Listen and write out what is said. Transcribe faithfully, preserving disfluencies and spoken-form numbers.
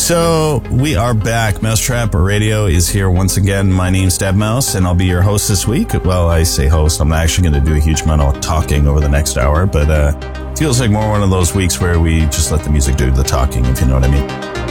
So we are back. Mousetrap Radio is here once again. My name's Deb Mouse, and I'll be your host this week. Well, I say host. I'm actually going to do a huge amount of talking over the next hour, but uh, feels like more one of those weeks where we just let the music do the talking, if you know what I mean.